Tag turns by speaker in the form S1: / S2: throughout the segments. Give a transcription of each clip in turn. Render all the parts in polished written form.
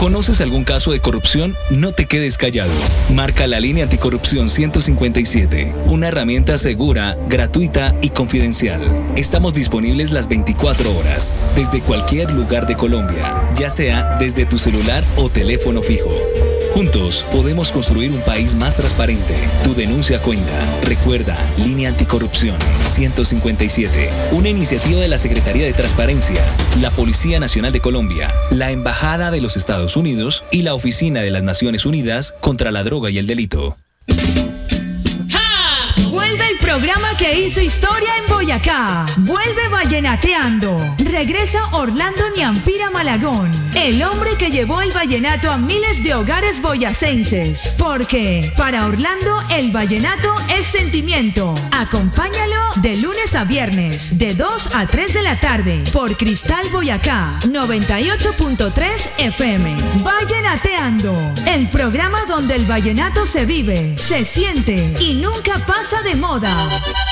S1: ¿Conoces algún caso de corrupción? No te quedes callado. Marca la línea anticorrupción 157, una herramienta segura, gratuita y confidencial. Estamos disponibles las 24 horas, desde cualquier lugar de Colombia, ya sea desde tu celular o teléfono fijo. Juntos podemos construir un país más transparente. Tu denuncia cuenta. Recuerda, Línea Anticorrupción 157, una iniciativa de la Secretaría de Transparencia, la Policía Nacional de Colombia, la Embajada de los Estados Unidos y la Oficina de las Naciones Unidas contra la Droga y el Delito.
S2: Vuelve el programa que hizo historia en Boyacá. Vuelve Vallenateando. Regresa Orlando Niampira Malagón, el hombre que llevó el vallenato a miles de hogares boyacenses. Porque para Orlando el vallenato es sentimiento. Acompáñalo de lunes a viernes, de 2 a 3 de la tarde, por Cristal Boyacá 98.3 FM. Vallenateando, el programa donde el vallenato se vive, se siente y nunca pasa de moda.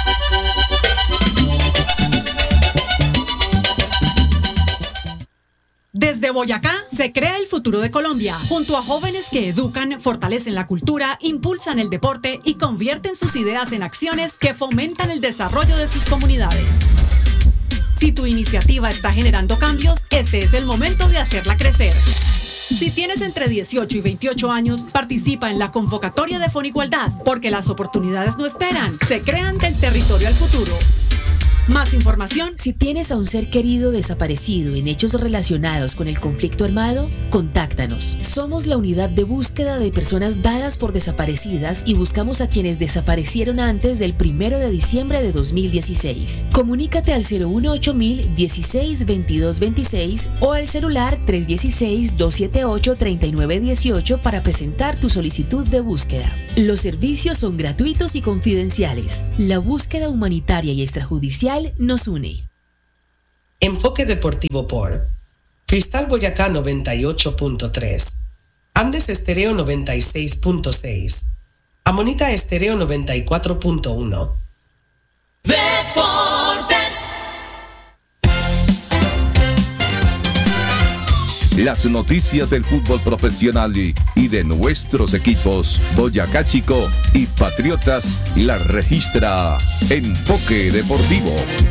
S3: Desde Boyacá se crea el futuro de Colombia, junto a jóvenes que educan, fortalecen la cultura, impulsan el deporte y convierten sus ideas en acciones que fomentan el desarrollo de sus comunidades. Si tu iniciativa está generando cambios, este es el momento de hacerla crecer. Si tienes entre 18 y 28 años, participa en la convocatoria de Fonigualdad, porque las oportunidades no esperan, se crean del territorio al futuro. Más información.
S4: Si tienes a un ser querido desaparecido en hechos relacionados con el conflicto armado, contáctanos. Somos la unidad de búsqueda de personas dadas por desaparecidas y buscamos a quienes desaparecieron antes del 1 de diciembre de 2016. Comunícate al 018-000 16 22 26 o al celular 316-278-3918 para presentar tu solicitud de búsqueda. Los servicios son gratuitos y confidenciales. La búsqueda humanitaria y extrajudicial nos une.
S5: Enfoque deportivo por Cristal Boyacá 98.3, Andes Estéreo 96.6, Amonita Estéreo 94.1.
S6: Deportes.
S7: Las noticias del fútbol profesional y de nuestros equipos Boyacá Chico y Patriotas las registra Enfoque Deportivo.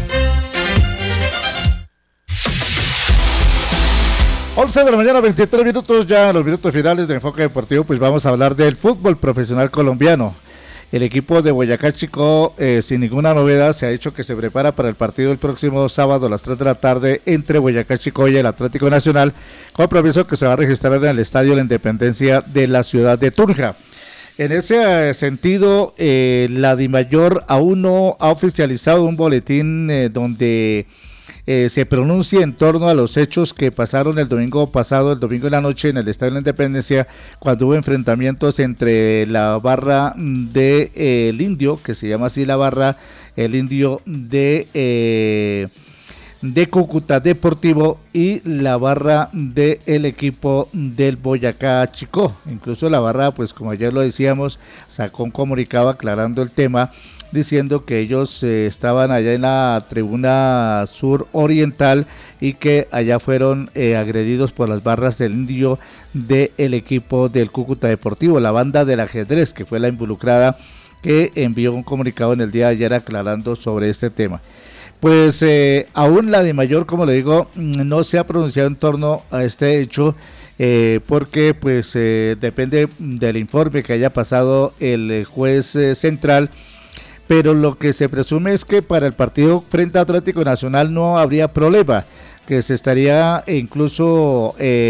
S8: 11 de la mañana, 23 minutos, ya los minutos finales de Enfoque Deportivo, pues vamos a hablar del fútbol profesional colombiano. El equipo de Boyacá Chico, sin ninguna novedad, se ha dicho que se prepara para el partido el próximo sábado a las 3 de la tarde entre Boyacá Chico y el Atlético Nacional, compromiso que se va a registrar en el Estadio La Independencia de la ciudad de Tunja. En ese sentido, la DIMAYOR aún no ha oficializado un boletín donde se pronuncia en torno a los hechos que pasaron el domingo pasado, el domingo en la noche en el Estadio de la Independencia, cuando hubo enfrentamientos entre la barra de el Indio, que se llama así la barra, el Indio de Cúcuta Deportivo y la barra del equipo del Boyacá Chico. Incluso la barra, pues como ayer lo decíamos, sacó un comunicado aclarando el tema, diciendo que ellos estaban allá en la tribuna sur oriental y que allá fueron agredidos por las barras del Indio del equipo del Cúcuta Deportivo, la banda del ajedrez, que fue la involucrada, que envió un comunicado en el día de ayer aclarando sobre este tema. Pues aún la DIMAYOR, como le digo, no se ha pronunciado en torno a este hecho, porque pues depende del informe que haya pasado el juez central, pero lo que se presume es que para el partido frente a Atlético Nacional no habría problema, que se estaría incluso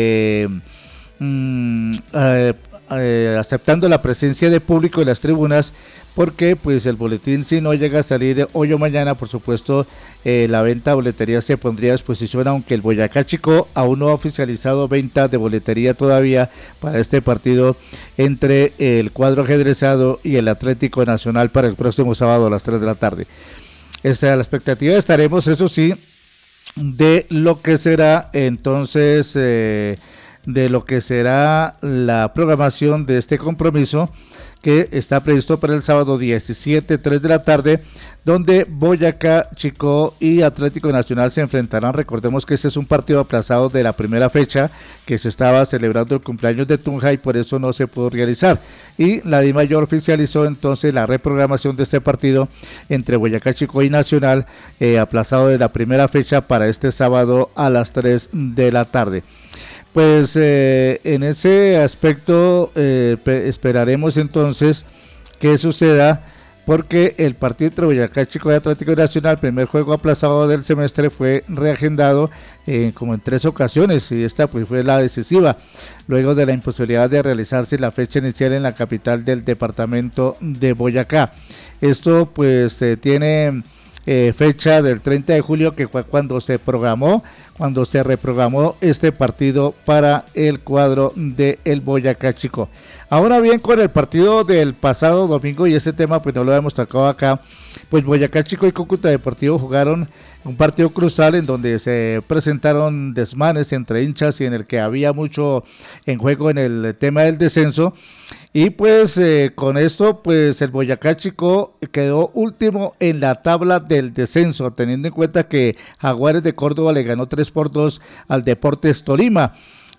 S8: aceptando la presencia de público en las tribunas, porque pues el boletín, si no llega a salir hoy o mañana, por supuesto la venta de boletería se pondría a disposición, aunque el Boyacá Chico aún no ha oficializado venta de boletería todavía para este partido entre el cuadro ajedrezado y el Atlético Nacional para el próximo sábado a las 3 de la tarde. Esta es la expectativa. Estaremos, eso sí, de lo que será entonces de lo que será la programación de este compromiso, que está previsto para el sábado 17, 3 de la tarde, donde Boyacá Chico y Atlético Nacional se enfrentarán. Recordemos que este es un partido aplazado de la primera fecha, que se estaba celebrando el cumpleaños de Tunja y por eso no se pudo realizar. Y la DIMAYOR oficializó entonces la reprogramación de este partido entre Boyacá Chico y Nacional, aplazado de la primera fecha para este sábado a las 3 de la tarde. Pues en ese aspecto esperaremos entonces que suceda, porque el partido entre Boyacá Chico y Atlético Nacional, primer juego aplazado del semestre, fue reagendado como en 3 ocasiones, y esta pues fue la decisiva, luego de la imposibilidad de realizarse la fecha inicial en la capital del departamento de Boyacá. Esto pues tiene fecha del 30 de julio, que fue cuando se reprogramó este partido para el cuadro de el Boyacá Chico. Ahora bien, con el partido del pasado domingo, y este tema pues no lo hemos tocado acá, pues Boyacá Chico y Cúcuta Deportivo jugaron un partido crucial en donde se presentaron desmanes entre hinchas y en el que había mucho en juego en el tema del descenso. Y pues con esto pues el Boyacá Chico quedó último en la tabla del descenso, teniendo en cuenta que Jaguares de Córdoba le ganó 3-2 al Deportes Tolima.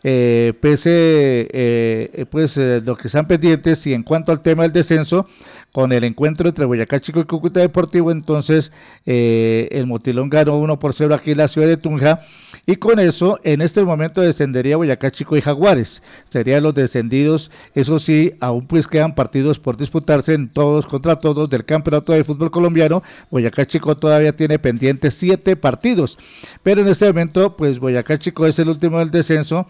S8: Lo que están pendientes, y en cuanto al tema del descenso, con el encuentro entre Boyacá Chico y Cúcuta Deportivo, entonces el Motilón ganó 1-0 aquí en la ciudad de Tunja, y con eso en este momento descendería Boyacá Chico y Jaguares, serían los descendidos. Eso sí, aún pues quedan partidos por disputarse en todos contra todos del campeonato de fútbol colombiano. Boyacá Chico todavía tiene pendientes 7 partidos, pero en este momento pues Boyacá Chico es el último del descenso,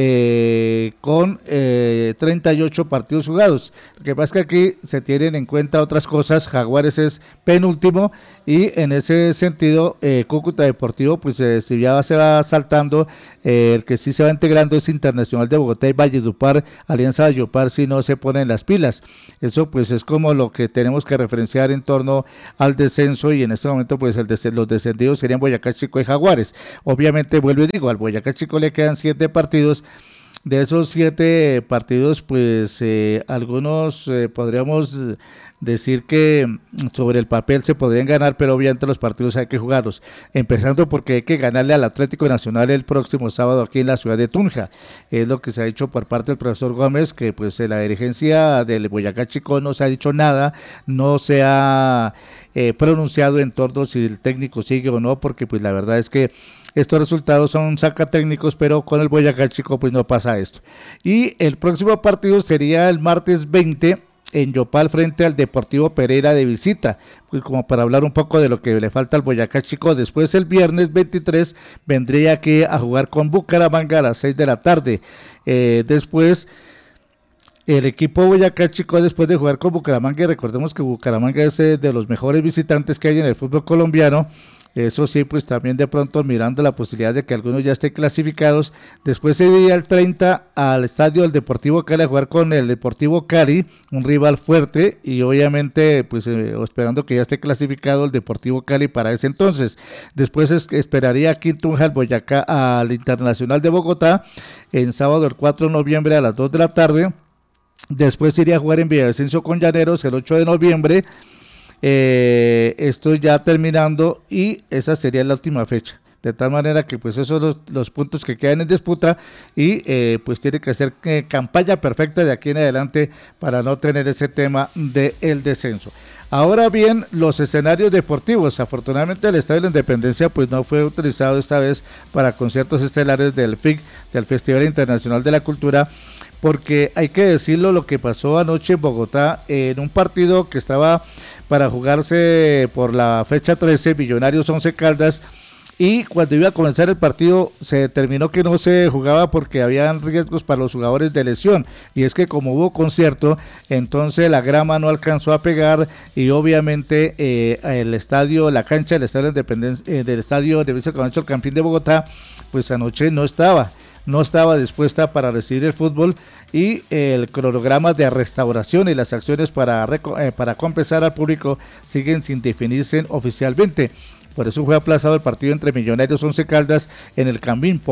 S8: con 38 partidos jugados. Lo que pasa es que aquí se tienen en cuenta otras cosas. Jaguares es penúltimo, y en ese sentido Cúcuta Deportivo pues si ya se va saltando, el que sí se va integrando es Internacional de Bogotá y Valledupar. Alianza Valledupar si no se ponen las pilas. Eso pues es como lo que tenemos que referenciar en torno al descenso, y en este momento pues los descendidos serían Boyacá Chico y Jaguares. Obviamente, vuelvo y digo, al Boyacá Chico le quedan 7 partidos. De esos 7 partidos, pues algunos podríamos decir que sobre el papel se podrían ganar, pero obviamente los partidos hay que jugarlos, empezando porque hay que ganarle al Atlético Nacional el próximo sábado aquí en la ciudad de Tunja. Es lo que se ha dicho por parte del profesor Gómez, que pues la dirigencia del Boyacá Chico no se ha dicho nada, no se ha pronunciado en torno si el técnico sigue o no, porque pues la verdad es que estos resultados son sacatécnicos, pero con el Boyacá Chico pues no pasa esto. Y el próximo partido sería el martes 20 en Yopal frente al Deportivo Pereira de visita, pues como para hablar un poco de lo que le falta al Boyacá Chico. Después el viernes 23 vendría aquí a jugar con Bucaramanga a las 6 de la tarde. Después el equipo Boyacá Chico, después de jugar con Bucaramanga, y recordemos que Bucaramanga es de los mejores visitantes que hay en el fútbol colombiano. Eso sí, pues también de pronto mirando la posibilidad de que algunos ya estén clasificados. Después se iría el 30 al estadio del Deportivo Cali a jugar con el Deportivo Cali, un rival fuerte, y obviamente pues esperando que ya esté clasificado el Deportivo Cali para ese entonces. Después esperaría aquí en Tunja al Boyacá al Internacional de Bogotá en sábado el 4 de noviembre a las 2 de la tarde. Después iría a jugar en Villavicencio con Llaneros el 8 de noviembre. Esto ya terminando, y esa sería la última fecha, de tal manera que pues esos son los puntos que quedan en disputa, y pues tiene que hacer campaña perfecta de aquí en adelante para no tener ese tema del descenso. Ahora bien, los escenarios deportivos, afortunadamente el Estadio de la Independencia pues no fue utilizado esta vez para conciertos estelares del FIC, del Festival Internacional de la Cultura, porque hay que decirlo, lo que pasó anoche en Bogotá en un partido que estaba para jugarse por la fecha 13, Millonarios 11 Caldas, y cuando iba a comenzar el partido se determinó que no se jugaba porque habían riesgos para los jugadores de lesión, y es que como hubo concierto, entonces la grama no alcanzó a pegar, y obviamente el estadio, la cancha del Estadio de Independencia, del Estadio de Víctor Camacho, el Campín de Bogotá, pues anoche no estaba dispuesta para recibir el fútbol, y el cronograma de restauración y las acciones para compensar al público siguen sin definirse oficialmente. Por eso fue aplazado el partido entre Millonarios Once Caldas en el Campín.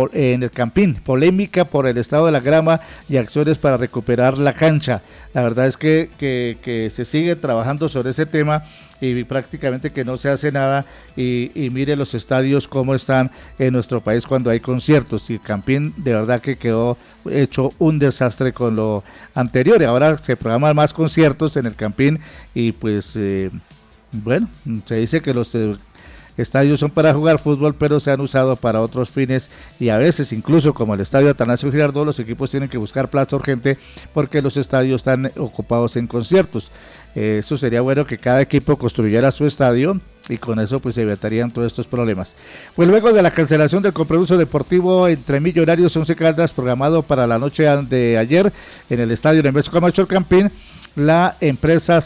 S8: Polémica por el estado de la grama y acciones para recuperar la cancha. La verdad es que se sigue trabajando sobre ese tema y prácticamente que no se hace nada y mire los estadios cómo están en nuestro país cuando hay conciertos, y el Campín de verdad que quedó hecho un desastre con lo anterior, y ahora se programan más conciertos en el Campín y pues bueno, se dice que los estadios son para jugar fútbol, pero se han usado para otros fines, y a veces incluso como el estadio Atanasio Girardot, los equipos tienen que buscar plaza urgente porque los estadios están ocupados en conciertos. Eso sería bueno que cada equipo construyera su estadio y con eso pues se evitarían todos estos problemas. Pues luego de la cancelación del compromiso deportivo entre Millonarios y Once Caldas programado para la noche de ayer en el estadio Nemesio Camacho El Campín, la empresa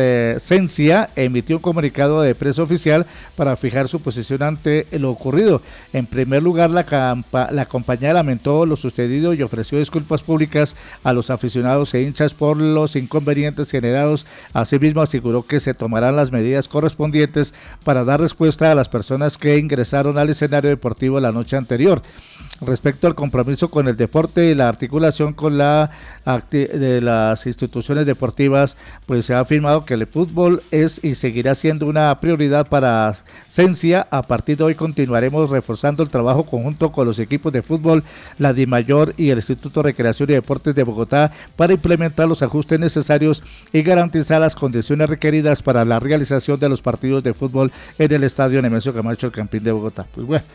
S8: Sensia emitió un comunicado de prensa oficial para fijar su posición ante lo ocurrido. En primer lugar, la compañía lamentó lo sucedido y ofreció disculpas públicas a los aficionados e hinchas por los inconvenientes generados. Asimismo, aseguró que se tomarán las medidas correspondientes para dar respuesta a las personas que ingresaron al escenario deportivo la noche anterior. Respecto al compromiso con el deporte y la articulación con de las instituciones deportivas, pues se ha afirmado que el fútbol es y seguirá siendo una prioridad para Sensia. A partir de hoy continuaremos reforzando el trabajo conjunto con los equipos de fútbol, la DIMAYOR y el Instituto de Recreación y Deportes de Bogotá para implementar los ajustes necesarios y garantizar las condiciones requeridas para la realización de los partidos de fútbol en el Estadio Nemesio Camacho El Campín de Bogotá. Pues bueno,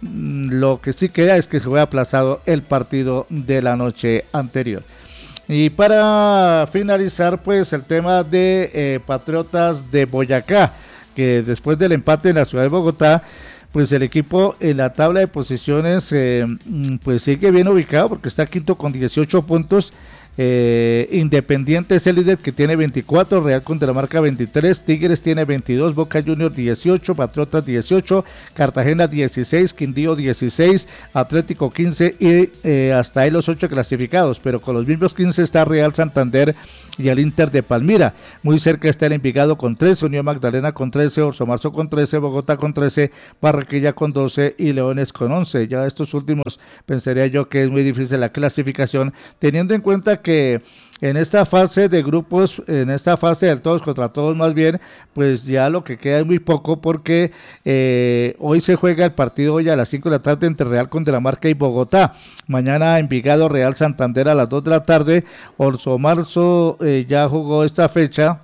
S8: lo que sí queda es que se fue aplazado el partido de la noche anterior. Y para finalizar, pues el tema de Patriotas de Boyacá, que después del empate en la ciudad de Bogotá, pues el equipo en la tabla de posiciones pues sigue bien ubicado porque está quinto con 18 puntos. Independiente es el líder que tiene 24, Real Cundinamarca 23, Tigres tiene 22, Boca Juniors 18, Patriotas 18, Cartagena 16, Quindío 16, Atlético 15 y hasta ahí los 8 clasificados, pero con los mismos 15 está Real Santander y el Inter de Palmira. Muy cerca está el Envigado con 13, Unión Magdalena con 13, Orso Marzo con 13, Bogotá con 13, Barranquilla con 12 y Leones con 11. Ya estos últimos pensaría yo que es muy difícil la clasificación, teniendo en cuenta que en esta fase de grupos, en esta fase del todos contra todos más bien, pues ya lo que queda es muy poco porque hoy se juega el partido hoy a las 5 de la tarde entre Real Cundinamarca y Bogotá. Mañana Envigado Real Santander a las 2 de la tarde. Orso Marzo ya jugó esta fecha.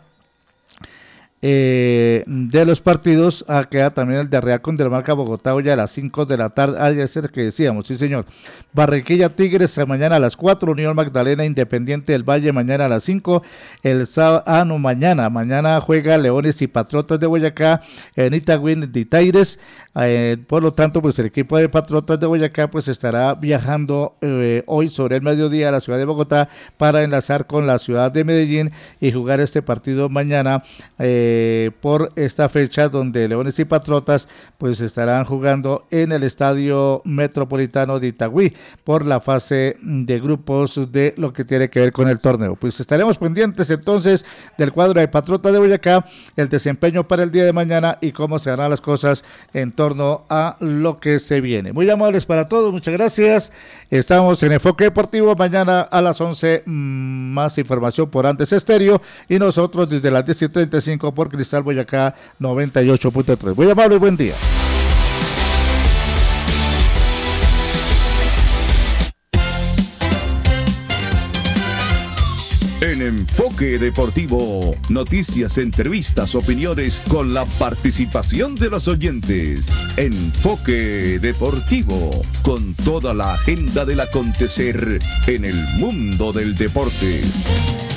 S8: De los partidos queda también el de Real Cundinamarca Bogotá hoy a las 5 de la tarde. Ya es el que decíamos, sí señor. Barranquilla Tigres mañana a las 4, Unión Magdalena Independiente del Valle mañana a las 5, el sábado mañana juega Leones y Patriotas de Boyacá en Itagüí de Itaires. Por lo tanto, pues el equipo de Patriotas de Boyacá pues estará viajando hoy sobre el mediodía a la ciudad de Bogotá para enlazar con la ciudad de Medellín y jugar este partido mañana por esta fecha donde Leones y Patriotas pues estarán jugando en el Estadio Metropolitano de Itagüí por la fase de grupos de lo que tiene que ver con el torneo. Pues estaremos pendientes entonces del cuadro de Patriotas de Boyacá, el desempeño para el día de mañana y cómo se harán las cosas en torno a lo que se viene. Muy amables para todos, muchas gracias. Estamos en Enfoque Deportivo, mañana a las 11 más información por Andes Estéreo y nosotros desde las 10:35 por Cristal Boyacá 98.3. Muy amable y buen día.
S7: En Enfoque Deportivo, noticias, entrevistas, opiniones con la participación de los oyentes. Enfoque Deportivo, con toda la agenda del acontecer en el mundo del deporte.